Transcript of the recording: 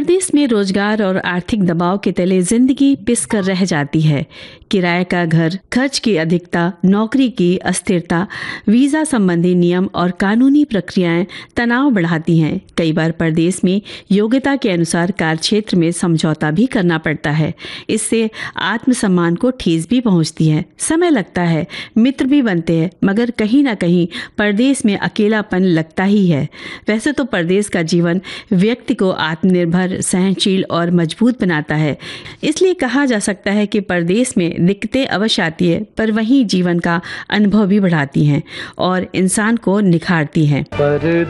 परदेश में रोजगार और आर्थिक दबाव के तले जिंदगी पिस कर रह जाती है। किराए का घर, खर्च की अधिकता, नौकरी की अस्थिरता, वीजा संबंधी नियम और कानूनी प्रक्रियाएं तनाव बढ़ाती हैं। कई बार परदेश में योग्यता के अनुसार कार्यक्षेत्र में समझौता भी करना पड़ता है। इससे आत्मसम्मान को ठेस भी पहुंचती है। समय लगता है, मित्र भी बनते हैं, मगर कहीं ना कहीं परदेश में अकेलापन लगता ही है। वैसे तो परदेश का जीवन व्यक्ति को आत्मनिर्भर, सहनशील और मजबूत बनाता है। इसलिए कहा जा सकता है कि परदेश में दिक्कतें अवश्य आती है, पर वहीं जीवन का अनुभव भी बढ़ाती हैं और इंसान को निखारती हैं।